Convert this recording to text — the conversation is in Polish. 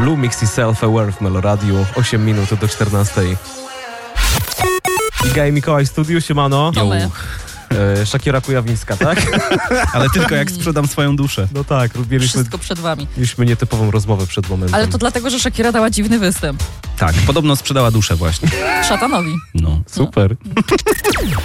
Lumix i Self-Aware w Meloradiu. 8 minut do 14. Iga i Mikołaj w studiu, siemano. To my. Shakira Kujawińska, tak? Ale tylko jak sprzedam swoją duszę. No tak, Wszystko przed wami. mieliśmy nietypową rozmowę przed momentem. Ale to dlatego, że Shakira dała dziwny występ. Tak, podobno sprzedała duszę właśnie. Szatanowi. No. Super.